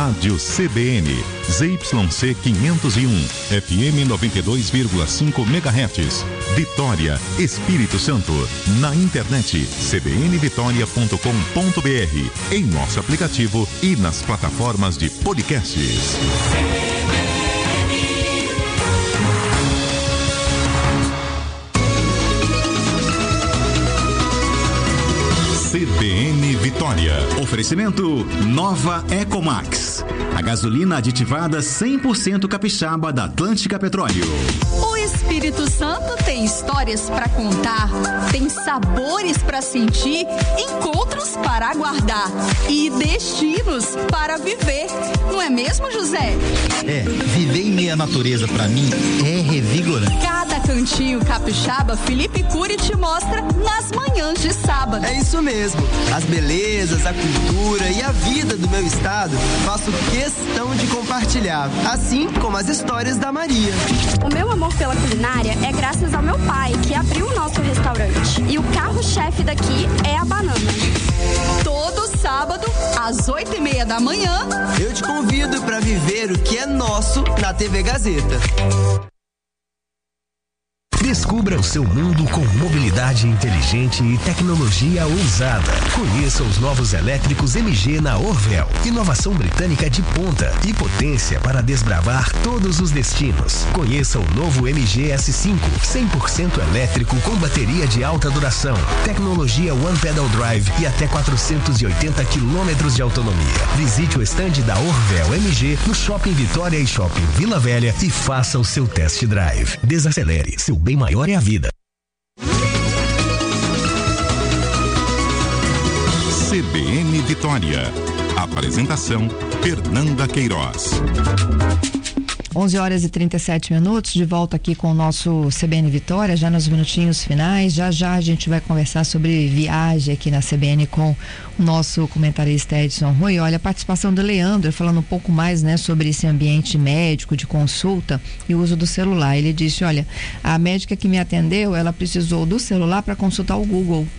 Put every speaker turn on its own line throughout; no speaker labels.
Rádio CBN, ZYC 501, FM 92,5 MHz, Vitória, Espírito Santo. Na internet, cbnvitoria.com.br, em nosso aplicativo e nas plataformas de podcasts. CBN Vitória.
Oferecimento Nova Ecomax. A gasolina aditivada 100% capixaba da Atlântica Petróleo.
O Espírito Santo tem histórias para contar, tem sabores para sentir, encontros para aguardar e destinos para viver. Não é mesmo, José?
Viver em meio à natureza para mim é revigorante.
Cada cantinho capixaba, Felipe Cury te mostra nas manhãs de sábado.
É isso mesmo. As belezas, a cultura e a vida do meu estado faço questão de compartilhar, assim como as histórias da Maria.
O meu amor pela culinária é graças ao meu pai, que abriu o nosso restaurante. E o carro-chefe daqui é a banana.
Todo sábado, às 8:30 da manhã,
eu te convido para viver o que é nosso na TV Gazeta.
Descubra o seu mundo com mobilidade inteligente e tecnologia ousada. Conheça os novos elétricos MG na Orvel. Inovação britânica de ponta e potência para desbravar todos os destinos. Conheça o novo MG S5, 100% elétrico com bateria de alta duração, tecnologia One Pedal Drive e até 480 quilômetros de autonomia. Visite o estande da Orvel MG no Shopping Vitória e Shopping Vila Velha e faça o seu test drive. Desacelere, seu bem maior é a vida.
CBN Vitória. Apresentação: Fernanda Queiroz.
11h37, de volta aqui com o nosso CBN Vitória, já nos minutinhos finais. Já a gente vai conversar sobre viagem aqui na CBN com o nosso comentarista Edson Rui. Olha, a participação do Leandro, falando um pouco mais, né, sobre esse ambiente médico de consulta e o uso do celular. Ele disse, olha, a médica que me atendeu, ela precisou do celular para consultar o Google.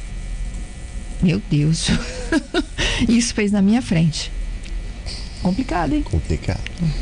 Meu Deus. Isso fez na minha frente. Complicado, hein?
Complicado.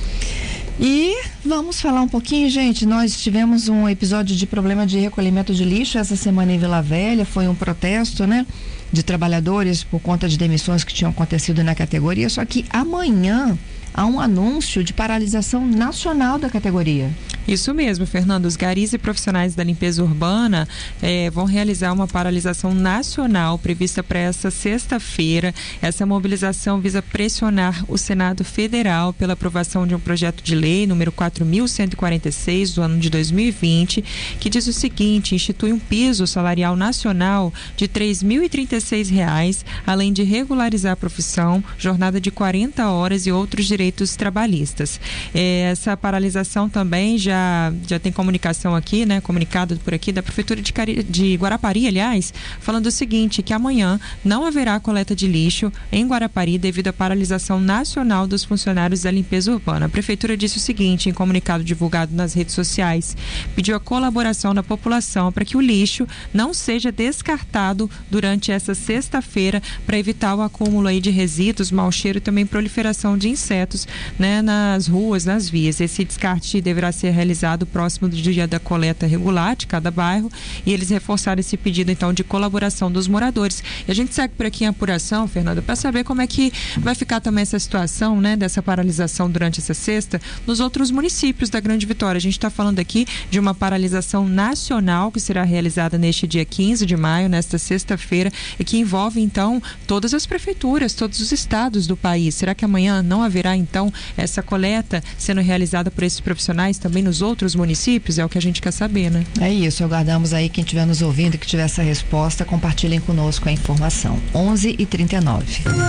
E vamos falar um pouquinho, gente. Nós tivemos um episódio de problema de recolhimento de lixo essa semana em Vila Velha. Foi um protesto, né, de trabalhadores por conta de demissões que tinham acontecido na categoria. Só que amanhã há um anúncio de paralisação nacional da categoria.
Isso mesmo, Fernando. Os garis e profissionais da limpeza urbana vão realizar uma paralisação nacional prevista para essa sexta-feira. Essa mobilização visa pressionar o Senado Federal pela aprovação de um projeto de lei número 4.146 do ano de 2020, que diz o seguinte: institui um piso salarial nacional de R$ 3.036, além de regularizar a profissão, jornada de 40 horas e outros direitos trabalhistas. Essa paralisação também já tem comunicação aqui, né? Comunicado por aqui da Prefeitura de Guarapari, aliás, falando o seguinte, que amanhã não haverá coleta de lixo em Guarapari devido à paralisação nacional dos funcionários da limpeza urbana. A Prefeitura disse o seguinte, em comunicado divulgado nas redes sociais, pediu a colaboração da população para que o lixo não seja descartado durante essa sexta-feira para evitar o acúmulo aí de resíduos, mau cheiro e também proliferação de insetos, né, nas ruas, nas vias. Esse descarte deverá ser realizado próximo do dia da coleta regular de cada bairro, e eles reforçaram esse pedido então de colaboração dos moradores. E a gente segue por aqui em apuração, Fernanda, para saber como é que vai ficar também essa situação, né, dessa paralisação durante essa sexta nos outros municípios da Grande Vitória. A gente está falando aqui de uma paralisação nacional que será realizada neste dia 15 de maio, nesta sexta-feira, e que envolve então todas as prefeituras, todos os estados do país. Será que amanhã não haverá então essa coleta sendo realizada por esses profissionais também nos outros municípios? É o que a gente quer saber, né?
É isso, aguardamos aí quem estiver nos ouvindo, que tiver essa resposta, compartilhem conosco a informação. 11h39.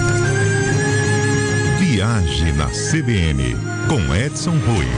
Viagem na CBN com Edson Rui.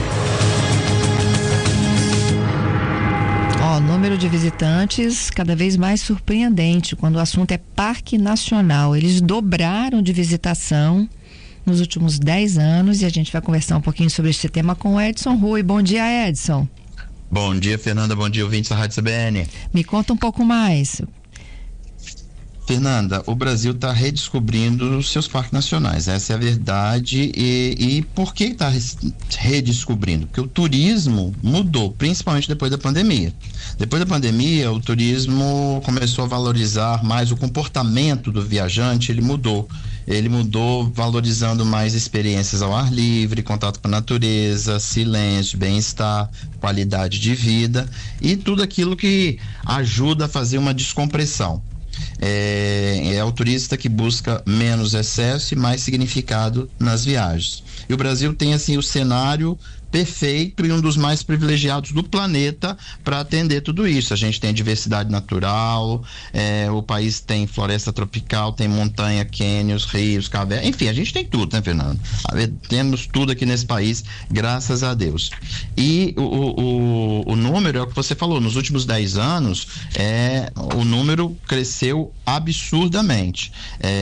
O número de visitantes cada vez mais surpreendente quando o assunto é Parque Nacional. Eles dobraram de visitação nos últimos 10 anos e a gente vai conversar um pouquinho sobre esse tema com o Edson Rui. Bom dia, Edson.
Bom dia, Fernanda. Bom dia, ouvintes da Rádio CBN.
Me conta um pouco mais.
Fernanda, o Brasil está redescobrindo os seus parques nacionais, essa é a verdade. E por que está redescobrindo? Porque o turismo mudou, principalmente depois da pandemia. Depois da pandemia, o turismo começou a valorizar mais o comportamento do viajante, ele mudou valorizando mais experiências ao ar livre, contato com a natureza, silêncio, bem-estar, qualidade de vida e tudo aquilo que ajuda a fazer uma descompressão. É o turista que busca menos excesso e mais significado nas viagens. E o Brasil tem assim o cenário perfeito e um dos mais privilegiados do planeta para atender tudo isso. A gente tem diversidade natural, o país tem floresta tropical, tem montanha, cânions, rios, cavernas, enfim, a gente tem tudo, né, Fernando? Temos tudo aqui nesse país, graças a Deus. E o número é o que você falou, nos últimos 10 anos, o número cresceu absurdamente.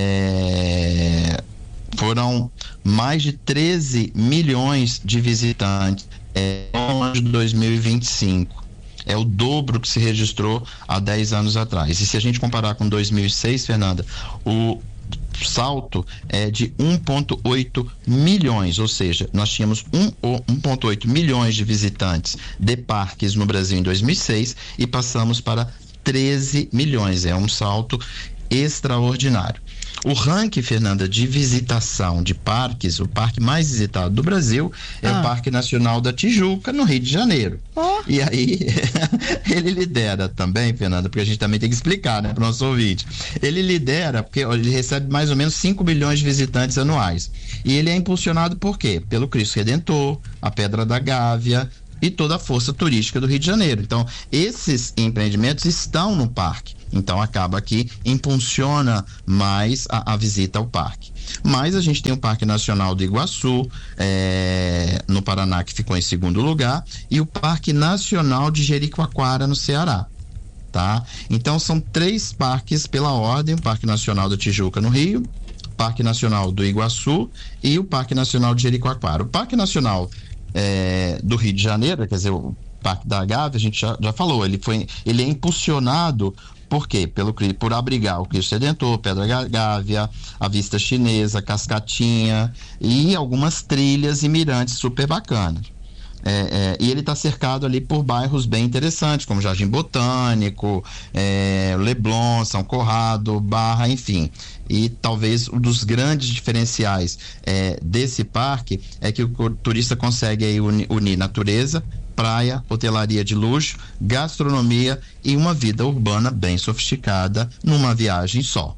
Foram mais de 13 milhões de visitantes no ano de 2025. É o dobro que se registrou há 10 anos atrás. E se a gente comparar com 2006, Fernanda, o salto é de 1,8 milhões, ou seja, nós tínhamos 1,8 milhões de visitantes de parques no Brasil em 2006 e passamos para 13 milhões. É um salto extraordinário. O ranking, Fernanda, de visitação de parques, o parque mais visitado do Brasil é o Parque Nacional da Tijuca, no Rio de Janeiro. E aí, ele lidera também, Fernanda, porque a gente também tem que explicar, né, para o nosso ouvinte. Ele lidera porque ele recebe mais ou menos 5 milhões de visitantes anuais. E ele é impulsionado por quê? Pelo Cristo Redentor, a Pedra da Gávea e toda a força turística do Rio de Janeiro. Então, esses empreendimentos estão no parque. Então acaba que impulsiona mais a visita ao parque. Mas a gente tem o Parque Nacional do Iguaçu, no Paraná, que ficou em segundo lugar, e o Parque Nacional de Jericoacoara, no Ceará. Tá? Então são 3 parques pela ordem: o Parque Nacional da Tijuca, no Rio, o Parque Nacional do Iguaçu e o Parque Nacional de Jericoacoara. O Parque Nacional do Rio de Janeiro, quer dizer, o Parque da Gávea, a gente já falou, ele é impulsionado. Por quê? Por abrigar o Cristo Redentor, Pedra Gávea, a Vista Chinesa, Cascatinha e algumas trilhas e mirantes super bacanas. E ele está cercado ali por bairros bem interessantes, como Jardim Botânico, Leblon, São Conrado, Barra, enfim. E talvez um dos grandes diferenciais desse parque é que o turista consegue aí unir natureza, praia, hotelaria de luxo, gastronomia e uma vida urbana bem sofisticada numa viagem só.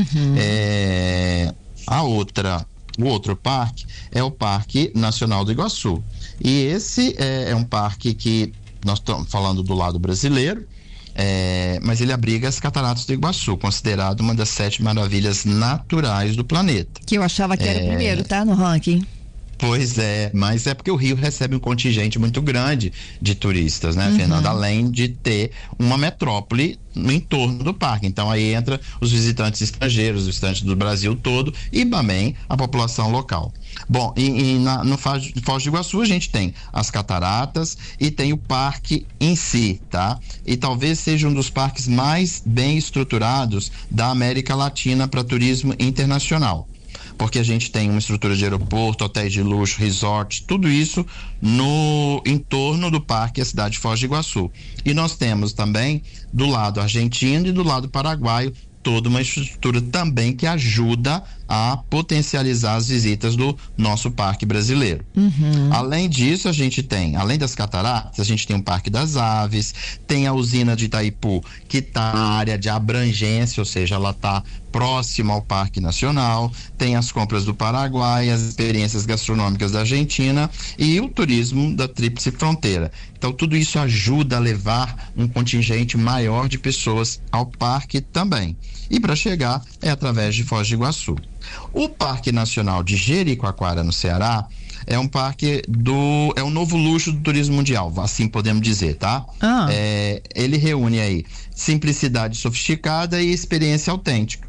O outro parque é o Parque Nacional do Iguaçu. E esse é um parque que nós estamos falando do lado brasileiro, mas ele abriga as Cataratas do Iguaçu, considerado uma das 7 maravilhas naturais do planeta.
Que eu achava que era o primeiro, tá? No ranking.
Pois é, mas é porque o Rio recebe um contingente muito grande de turistas, né, Fernanda? Além de ter uma metrópole no entorno do parque. Então aí entra os visitantes estrangeiros, os visitantes do Brasil todo e também a população local. Bom, no Foz do Iguaçu a gente tem as cataratas e tem o parque em si, tá? E talvez seja um dos parques mais bem estruturados da América Latina para turismo internacional. Porque a gente tem uma estrutura de aeroporto, hotéis de luxo, resorts, tudo isso no entorno do parque, a cidade de Foz do Iguaçu. E nós temos também do lado argentino e do lado paraguaio toda uma estrutura também que ajuda a potencializar as visitas do nosso parque brasileiro. Além disso, a gente tem, além das cataratas, a gente tem o Parque das Aves, tem a usina de Itaipu, que está na área de abrangência, ou seja, ela está próxima ao Parque Nacional, tem as compras do Paraguai, as experiências gastronômicas da Argentina e o turismo da Tríplice Fronteira. Então, tudo isso ajuda a levar um contingente maior de pessoas ao parque também. E para chegar é através de Foz do Iguaçu. O Parque Nacional de Jericoacoara, no Ceará, é um parque é um novo luxo do turismo mundial, assim podemos dizer, tá? Ele reúne aí simplicidade sofisticada e experiência autêntica.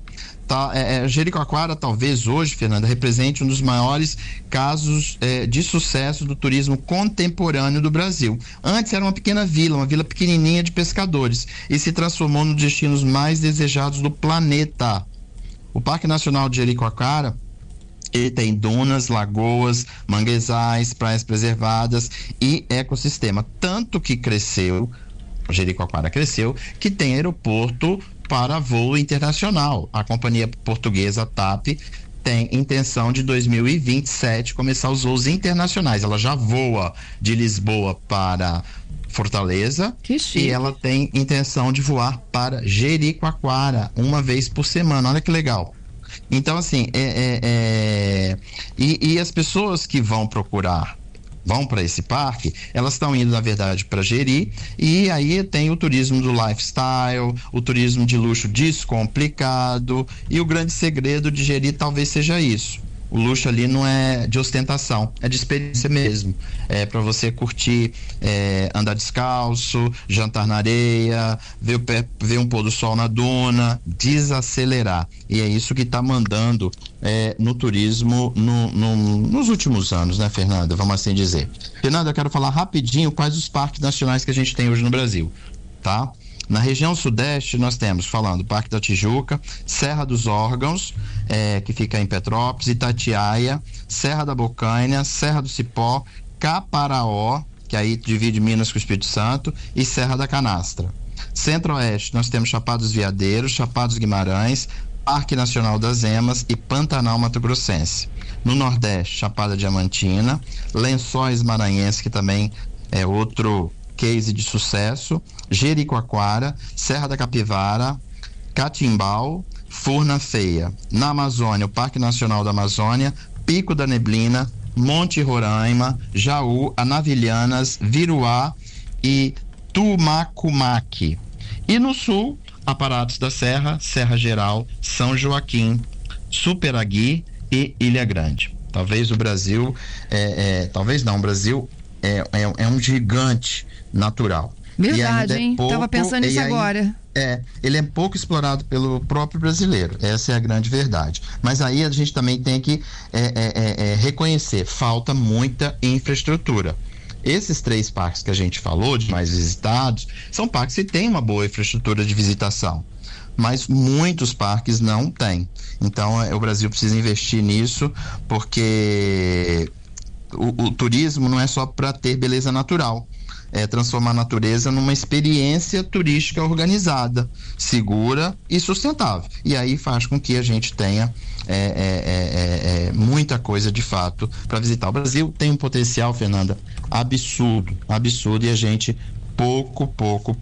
Jericoacoara talvez hoje, Fernanda, represente um dos maiores casos de sucesso do turismo contemporâneo do Brasil. Antes era uma pequena vila, uma vila pequenininha de pescadores, e se transformou nos destinos mais desejados do planeta. O Parque Nacional de Jericoacoara, ele tem dunas, lagoas, manguezais, praias preservadas e ecossistema. Tanto que Jericoacoara cresceu, que tem aeroporto para voo internacional. A companhia portuguesa TAP tem intenção de 2027 começar os voos internacionais. Ela já voa de Lisboa para Fortaleza e ela tem intenção de voar para Jericoacoara uma vez por semana. Olha que legal. Então, assim, e as pessoas que vão para esse parque, elas estão indo, na verdade, para Jeri, e aí tem o turismo do lifestyle, o turismo de luxo descomplicado, e o grande segredo de Jeri talvez seja isso. O luxo ali não é de ostentação, é de experiência mesmo. É para você curtir, andar descalço, jantar na areia, ver um pôr do sol na duna, desacelerar. E é isso que está mandando no turismo nos últimos anos, né, Fernanda? Vamos assim dizer. Fernanda, eu quero falar rapidinho quais os parques nacionais que a gente tem hoje no Brasil, tá? Na região sudeste, nós temos, falando, Parque da Tijuca, Serra dos Órgãos, que fica em Petrópolis, Itatiaia, Serra da Bocaina, Serra do Cipó, Caparaó, que aí divide Minas com o Espírito Santo, e Serra da Canastra. Centro-Oeste, nós temos Chapada dos Veadeiros, Chapada dos Guimarães, Parque Nacional das Emas e Pantanal Mato Grossense. No Nordeste, Chapada Diamantina, Lençóis Maranhense, que também é outro case de sucesso, Jericoacoara, Serra da Capivara, Catimbau, Furna Feia. Na Amazônia, o Parque Nacional da Amazônia, Pico da Neblina, Monte Roraima, Jaú, Anavilhanas, Viruá e Tumacumaque. E no sul, Aparatos da Serra, Serra Geral, São Joaquim, Superagui e Ilha Grande. Talvez o Brasil, o Brasil é um gigante natural.
Verdade, hein? Tava pensando nisso agora.
Ele é pouco explorado pelo próprio brasileiro, essa é a grande verdade. Mas aí a gente também tem que reconhecer, falta muita infraestrutura. Esses 3 parques que a gente falou, de mais visitados, são parques que têm uma boa infraestrutura de visitação, mas muitos parques não têm. Então o Brasil precisa investir nisso, porque o turismo não é só para ter beleza natural, é transformar a natureza numa experiência turística organizada, segura e sustentável. E aí faz com que a gente tenha muita coisa de fato para visitar. O Brasil tem um potencial, Fernanda, absurdo, e a gente pouco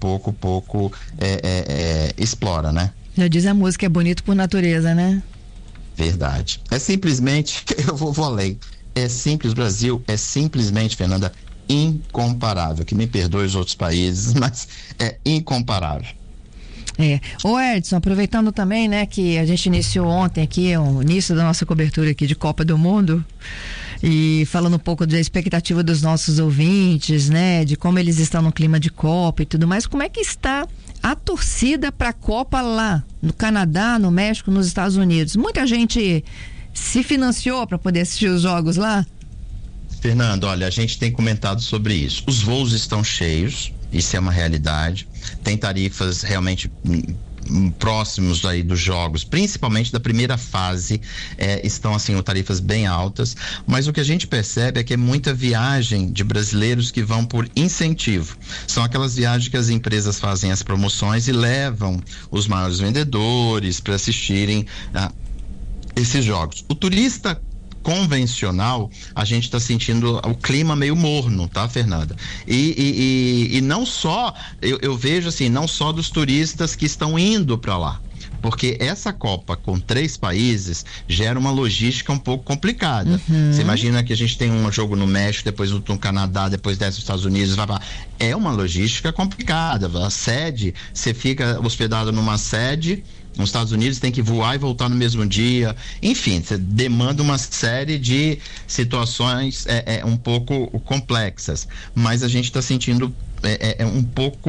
explora, né?
Já diz a música, é bonito por natureza, né?
Verdade. É simplesmente, eu vou além. É simples, Brasil é simplesmente, Fernanda, incomparável. Que me perdoe os outros países, mas é incomparável.
Ô Edson, aproveitando também, né, que a gente iniciou ontem aqui, o início da nossa cobertura aqui de Copa do Mundo, e falando um pouco da expectativa dos nossos ouvintes, né, de como eles estão no clima de Copa e tudo mais, como é que está a torcida para a Copa lá, no Canadá, no México, nos Estados Unidos? Muita gente se financiou para poder assistir os jogos lá?
Fernando, olha, a gente tem comentado sobre isso. Os voos estão cheios, isso é uma realidade. Tem tarifas realmente próximos aí dos jogos, principalmente da primeira fase, estão assim, tarifas bem altas, mas o que a gente percebe é que é muita viagem de brasileiros que vão por incentivo. São aquelas viagens que as empresas fazem as promoções e levam os maiores vendedores para assistirem esses jogos. O turista convencional, a gente está sentindo o clima meio morno, tá, Fernanda? E não só, eu vejo assim, não só dos turistas que estão indo para lá, porque essa Copa com 3 países gera uma logística um pouco complicada. Você imagina que a gente tem um jogo no México, depois no Canadá, depois desce nos Estados Unidos, é uma logística complicada. A sede, você fica hospedado numa sede nos Estados Unidos, tem que voar e voltar no mesmo dia, enfim, você demanda uma série de situações um pouco complexas, mas a gente está sentindo um pouco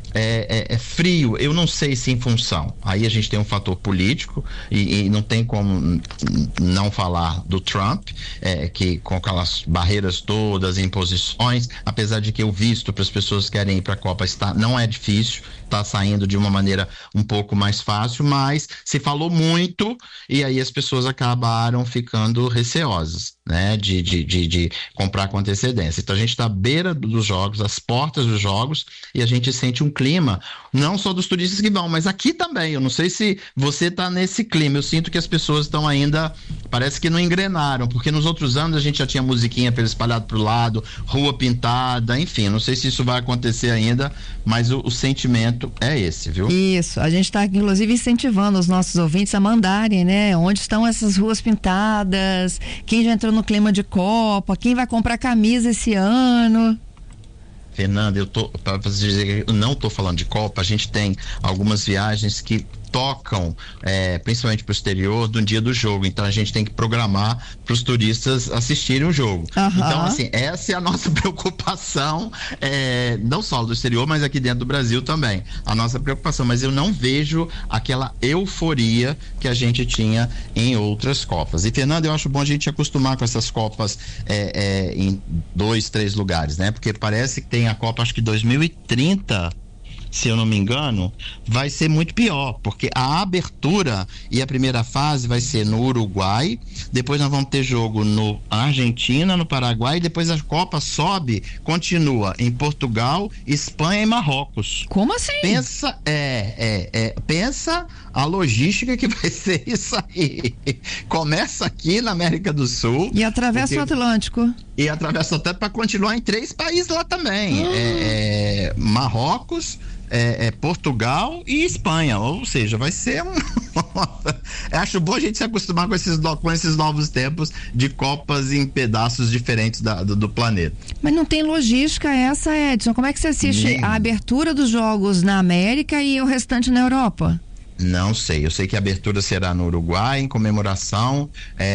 frio, eu não sei se em função. Aí a gente tem um fator político e não tem como não falar do Trump, que com aquelas barreiras todas, imposições, apesar de que o visto para as pessoas que querem ir para a Copa não é difícil, está saindo de uma maneira um pouco mais fácil, mas se falou muito e aí as pessoas acabaram ficando receosas, né, de comprar com antecedência. Então a gente está à beira dos jogos, às portas dos jogos, e a gente sente um clima, não só dos turistas que vão, mas aqui também. Eu não sei se você está nesse clima, eu sinto que as pessoas estão ainda, parece que não engrenaram, porque nos outros anos a gente já tinha musiquinha espalhada pro lado, rua pintada, enfim, não sei se isso vai acontecer ainda, mas o sentimento é esse, viu?
Isso, a gente está inclusive incentivando os nossos ouvintes a mandarem, né, onde estão essas ruas pintadas, quem já entrou no clima de Copa, quem vai comprar camisa esse ano.
Fernanda, para você dizer que eu não estou falando de Copa, a gente tem algumas viagens que tocam, principalmente para o exterior, do dia do jogo. Então a gente tem que programar para os turistas assistirem o jogo. Então, assim, essa é a nossa preocupação, não só do exterior, mas aqui dentro do Brasil também. A nossa preocupação, mas eu não vejo aquela euforia que a gente tinha em outras Copas. E, Fernanda, eu acho bom a gente acostumar com essas Copas em 2, 3 lugares, né? Porque parece que tem a Copa, acho que 2030, se eu não me engano, vai ser muito pior, porque a abertura e a primeira fase vai ser no Uruguai, depois nós vamos ter jogo no Argentina, no Paraguai, e depois a Copa continua em Portugal, Espanha e Marrocos.
Como assim?
Pensa a logística que vai ser isso aí. Começa aqui na América do Sul.
E atravessa o Atlântico.
E atravessa até para continuar em 3 países lá também. Marrocos, Portugal e Espanha, ou seja, vai ser acho bom a gente se acostumar com esses novos tempos de Copas em pedaços diferentes do planeta.
Mas não tem logística essa, Edson? Como é que você assiste a abertura dos jogos na América e o restante na Europa?
Não sei, eu sei que a abertura será no Uruguai em comemoração,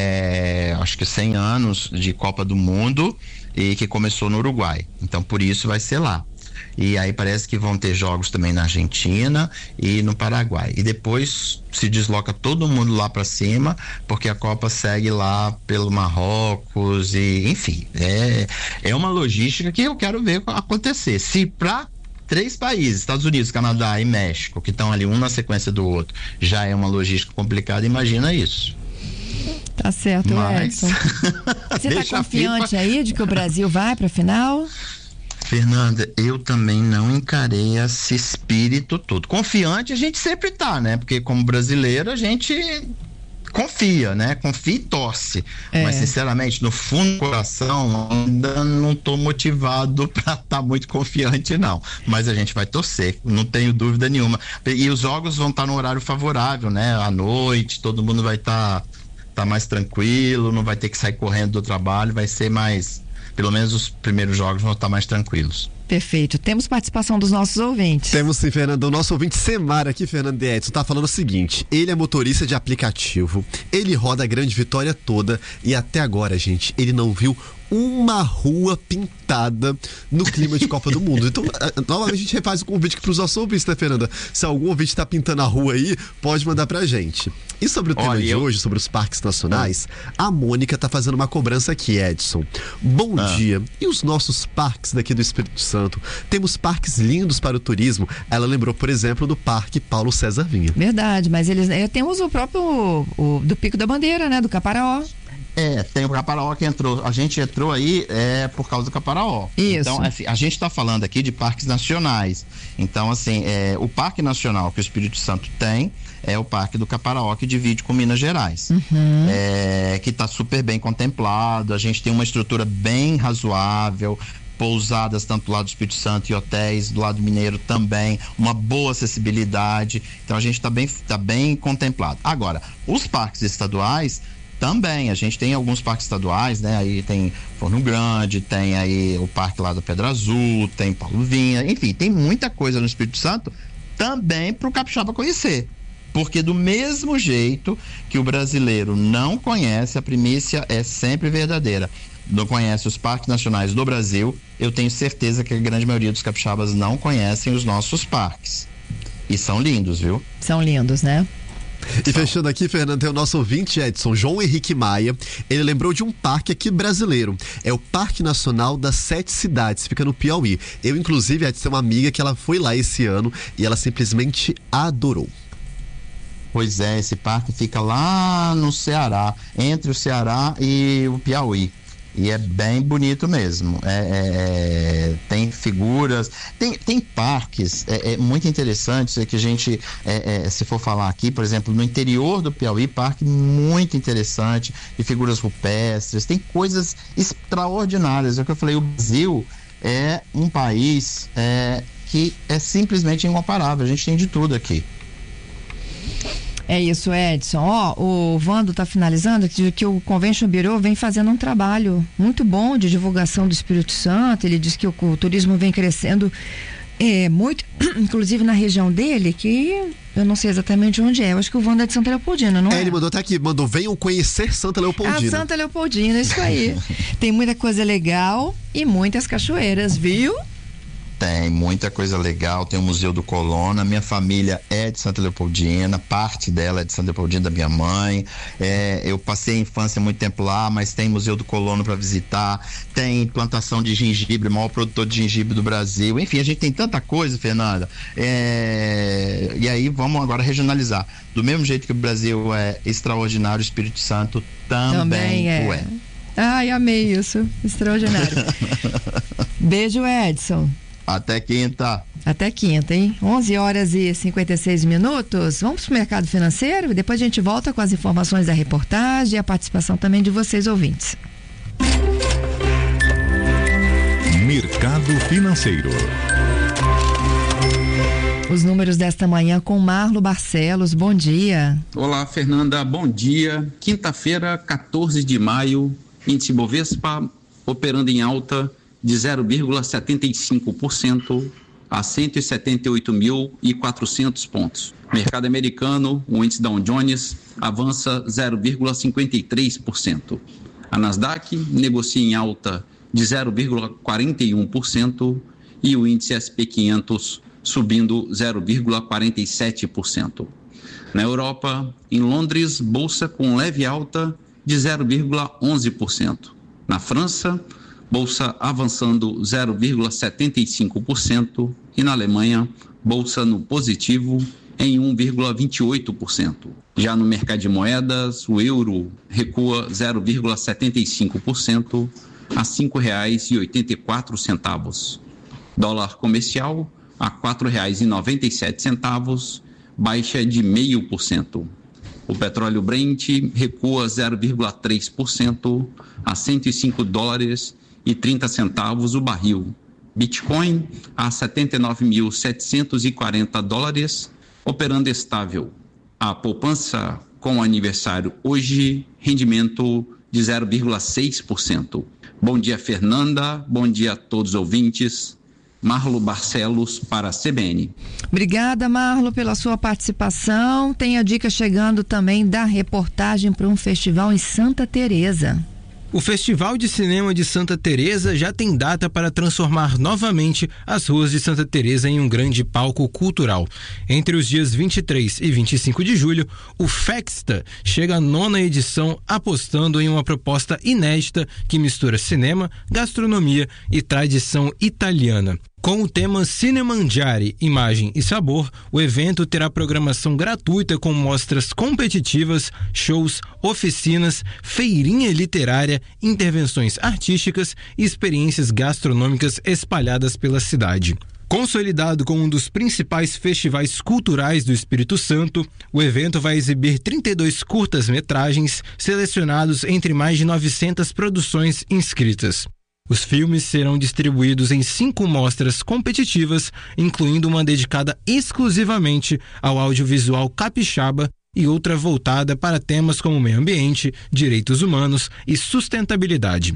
acho que 100 anos de Copa do Mundo, e que começou no Uruguai, então por isso vai ser lá. E aí parece que vão ter jogos também na Argentina e no Paraguai. E depois se desloca todo mundo lá para cima, porque a Copa segue lá pelo Marrocos e, enfim, é uma logística que eu quero ver acontecer. Se para 3 países, Estados Unidos, Canadá e México, que estão ali um na sequência do outro, já é uma logística complicada, imagina isso.
Tá certo, Edson. Você tá confiante aí de que o Brasil vai para a final?
Fernanda, eu também não encarei esse espírito todo. Confiante a gente sempre tá, né? Porque como brasileiro a gente confia, né? Confia e torce. Mas sinceramente, no fundo do coração, ainda não tô motivado pra estar muito confiante, não. Mas a gente vai torcer, não tenho dúvida nenhuma. E os jogos vão estar no horário favorável, né? À noite, todo mundo vai estar mais tranquilo, não vai ter que sair correndo do trabalho, vai ser mais... Pelo menos os primeiros jogos vão estar mais tranquilos.
Perfeito. Temos participação dos nossos ouvintes.
Temos sim, Fernando. O nosso ouvinte Semar aqui, Fernando e Edson, tá falando o seguinte: ele é motorista de aplicativo, ele roda a Grande Vitória toda e até agora, gente, ele não viu uma rua pintada no clima de Copa do Mundo. Então, novamente a gente refaz o convite para os nossos ouvintes, né, Fernanda? Se algum ouvinte está pintando a rua aí, pode mandar pra gente. E sobre o tema de hoje, sobre os parques nacionais, a Mônica tá fazendo uma cobrança aqui, Edson. Bom dia. E os nossos parques daqui do Espírito Santo? Temos parques lindos para o turismo. Ela lembrou, por exemplo, do Parque Paulo César Vinha.
Verdade, mas temos o próprio do Pico da Bandeira, né, do Caparaó.
Tem o Caparaó que entrou. A gente entrou aí por causa do Caparaó.
Isso.
Então, assim, a gente está falando aqui de parques nacionais. Então, assim, o Parque Nacional que o Espírito Santo tem é o Parque do Caparaó, que divide com Minas Gerais.
Uhum.
Que está super bem contemplado. A gente tem uma estrutura bem razoável, pousadas tanto do lado do Espírito Santo e hotéis do lado mineiro também, uma boa acessibilidade. Então a gente tá bem contemplado. Agora, os parques estaduais também, a gente tem alguns parques estaduais, né? Aí tem Forno Grande, tem aí o parque lá da Pedra Azul, tem Paulo Vinha, enfim, tem muita coisa no Espírito Santo também para o capixaba conhecer. Porque do mesmo jeito que o brasileiro não conhece, a primícia é sempre verdadeira. Não conhece os parques nacionais do Brasil, eu tenho certeza que a grande maioria dos capixabas não conhecem os nossos parques. E são lindos, viu?
São lindos, né?
E fechando aqui, Fernando, tem o nosso ouvinte, Edson, João Henrique Maia. Ele lembrou de um parque aqui brasileiro. É o Parque Nacional das 7 Cidades, fica no Piauí. Eu, inclusive, Edson, tenho uma amiga que ela foi lá esse ano e ela simplesmente adorou.
Pois é, esse parque fica lá no Ceará, entre o Ceará e o Piauí. E é bem bonito mesmo. Tem figuras, tem parques muito interessantes que a gente, se for falar aqui, por exemplo, no interior do Piauí, parque muito interessante, de figuras rupestres, tem coisas extraordinárias. É o que eu falei, o Brasil é um país que é simplesmente incomparável, a gente tem de tudo aqui.
É isso, Edson. O Vando está finalizando que o Convention Bureau vem fazendo um trabalho muito bom de divulgação do Espírito Santo. Ele diz que o turismo vem crescendo muito, inclusive na região dele, que eu não sei exatamente onde é. Eu acho que o Vando é de Santa Leopoldina, não é?
Ele mandou até aqui, venham conhecer Santa Leopoldina.
Santa Leopoldina, isso aí. Tem muita coisa legal e muitas cachoeiras, viu?
Tem muita coisa legal, tem o Museu do Colonna, minha família é de Santa Leopoldina, parte dela é de Santa Leopoldina, da minha mãe, eu passei a infância muito tempo lá, mas tem Museu do Colonna para visitar, tem plantação de gengibre, o maior produtor de gengibre do Brasil, enfim, a gente tem tanta coisa, Fernanda, e aí vamos agora regionalizar, do mesmo jeito que o Brasil é extraordinário, o Espírito Santo também é.
Ai, amei isso, extraordinário. Beijo, Edson.
Até quinta.
Até quinta, hein? 11h56. Vamos pro mercado financeiro e depois a gente volta com as informações da reportagem e a participação também de vocês, ouvintes.
Mercado financeiro.
Os números desta manhã com Marlo Barcelos. Bom dia.
Olá, Fernanda. Bom dia. Quinta-feira, 14 de maio, índice Bovespa operando em alta de 0,75% a 178.400 pontos. Mercado americano, o índice Dow Jones avança 0,53%. A Nasdaq negocia em alta de 0,41% e o índice SP 500 subindo 0,47%. Na Europa, em Londres, bolsa com leve alta de 0,11%. Na França, bolsa avançando 0,75% e na Alemanha, bolsa no positivo em 1,28%. Já no mercado de moedas, o euro recua 0,75% a R$ 5,84. Dólar comercial a R$ 4,97, baixa de 0,5%. O petróleo Brent recua 0,3% a $105,30 o barril. Bitcoin a $79.740, operando estável. A poupança com aniversário hoje, rendimento de 0,6%. Bom dia, Fernanda. Bom dia a todos os ouvintes. Marlo Barcelos para a CBN.
Obrigada, Marlo, pela sua participação. Tem a dica chegando também da reportagem para um festival em Santa Teresa.
O Festival de Cinema de Santa Teresa já tem data para transformar novamente as ruas de Santa Teresa em um grande palco cultural. Entre os dias 23 e 25 de julho, o Fexta chega à 9ª edição, apostando em uma proposta inédita que mistura cinema, gastronomia e tradição italiana. Com o tema Cine Mangiare, Imagem e Sabor, o evento terá programação gratuita com mostras competitivas, shows, oficinas, feirinha literária, intervenções artísticas e experiências gastronômicas espalhadas pela cidade. Consolidado como um dos principais festivais culturais do Espírito Santo, o evento vai exibir 32 curtas-metragens selecionados entre mais de 900 produções inscritas. Os filmes serão distribuídos em 5 mostras competitivas, incluindo uma dedicada exclusivamente ao audiovisual capixaba e outra voltada para temas como meio ambiente, direitos humanos e sustentabilidade.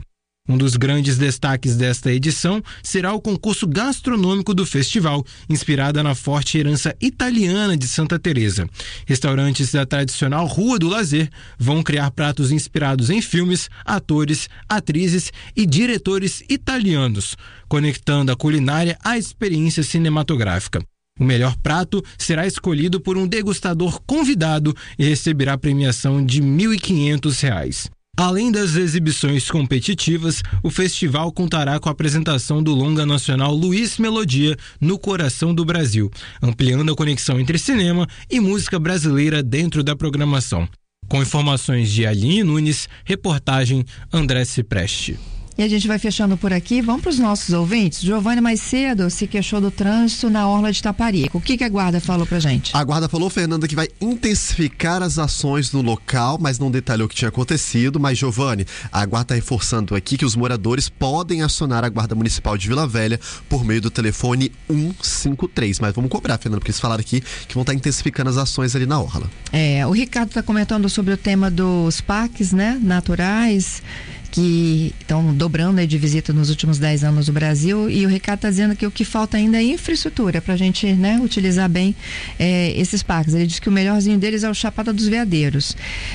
Um dos grandes destaques desta edição será o concurso gastronômico do festival, inspirada na forte herança italiana de Santa Teresa. Restaurantes da tradicional Rua do Lazer vão criar pratos inspirados em filmes, atores, atrizes e diretores italianos, conectando a culinária à experiência cinematográfica. O melhor prato será escolhido por um degustador convidado e receberá premiação de R$ 1.500. Além das exibições competitivas, o festival contará com a apresentação do longa nacional Luiz Melodia no coração do Brasil, ampliando a conexão entre cinema e música brasileira dentro da programação. Com informações de Aline Nunes, reportagem André Cipreste.
E a gente vai fechando por aqui. Vamos para os nossos ouvintes. Giovanni mais cedo se queixou do trânsito na orla de Taparica. O que a Guarda falou pra gente?
A Guarda falou, Fernanda, que vai intensificar as ações no local, mas não detalhou o que tinha acontecido. Mas, Giovanni, a Guarda está reforçando aqui que os moradores podem acionar a Guarda Municipal de Vila Velha por meio do telefone 153. Mas vamos cobrar, Fernanda, porque eles falaram aqui que vão estar intensificando as ações ali na orla.
O Ricardo está comentando sobre o tema dos parques, né, naturais, que estão dobrando de visita nos últimos 10 anos no Brasil, e o Ricardo está dizendo que o que falta ainda é infraestrutura para a gente, né, utilizar bem esses parques. Ele diz que o melhorzinho deles é o Chapada dos Veadeiros.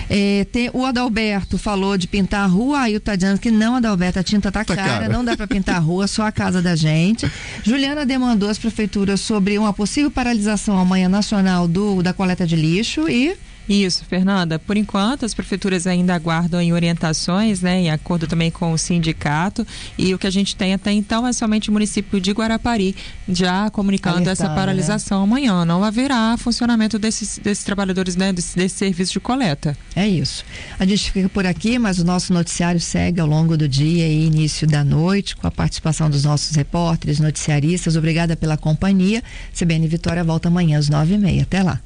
O Adalberto falou de pintar a rua, aí o tá dizendo que não, Adalberto, a tinta tá cara, não dá para pintar a rua, só a casa da gente. Juliana demandou às prefeituras sobre uma possível paralisação amanhã nacional da coleta de lixo e...
Isso, Fernanda. Por enquanto, as prefeituras ainda aguardam em orientações, né, em acordo também com o sindicato, e o que a gente tem até então é somente o município de Guarapari já comunicando essa paralisação, né? Amanhã. Não haverá funcionamento desses trabalhadores, né, desse serviço de coleta.
É isso. A gente fica por aqui, mas o nosso noticiário segue ao longo do dia e início da noite, com a participação dos nossos repórteres, noticiaristas. Obrigada pela companhia. CBN Vitória volta amanhã às 9h30. Até lá.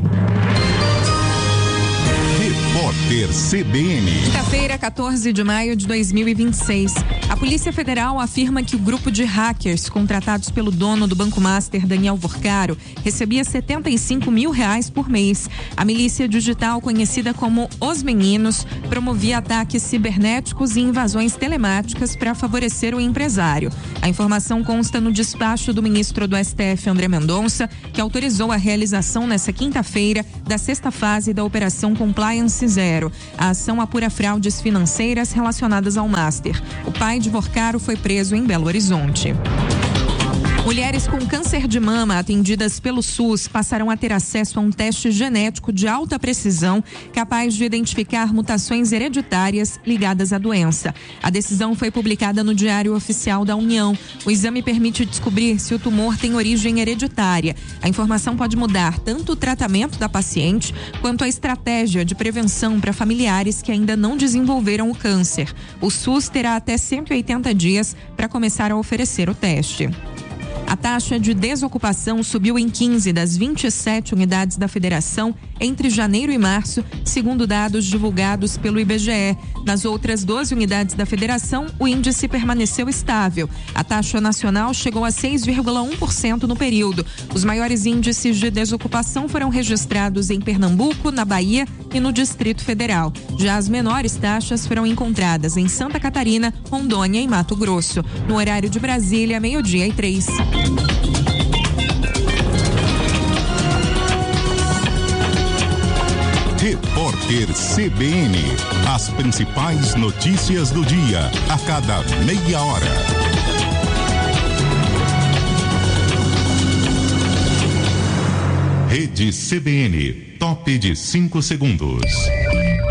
Repórter CBN.
Quinta-feira, 14 de maio de 2026. A Polícia Federal afirma que o grupo de hackers contratados pelo dono do Banco Master, Daniel Vorcaro, recebia R$75 mil por mês. A milícia digital, conhecida como Os Meninos, promovia ataques cibernéticos e invasões telemáticas para favorecer o empresário. A informação consta no despacho do ministro do STF, André Mendonça, que autorizou a realização nesta quinta-feira da sexta fase da Operação Compliance Zero. A ação apura fraudes financeiras relacionadas ao Master. O pai de Vorcaro foi preso em Belo Horizonte. Mulheres com câncer de mama atendidas pelo SUS passarão a ter acesso a um teste genético de alta precisão capaz de identificar mutações hereditárias ligadas à doença. A decisão foi publicada no Diário Oficial da União. O exame permite descobrir se o tumor tem origem hereditária. A informação pode mudar tanto o tratamento da paciente quanto a estratégia de prevenção para familiares que ainda não desenvolveram o câncer. O SUS terá até 180 dias para começar a oferecer o teste. A taxa de desocupação subiu em 15 das 27 unidades da federação entre janeiro e março, segundo dados divulgados pelo IBGE. Nas outras 12 unidades da federação, o índice permaneceu estável. A taxa nacional chegou a 6,1% no período. Os maiores índices de desocupação foram registrados em Pernambuco, na Bahia e no Distrito Federal. Já as menores taxas foram encontradas em Santa Catarina, Rondônia e Mato Grosso. No horário de Brasília, 12:03.
Repórter CBN. As principais notícias do dia, a cada meia hora. Rede CBN, top de 5 segundos.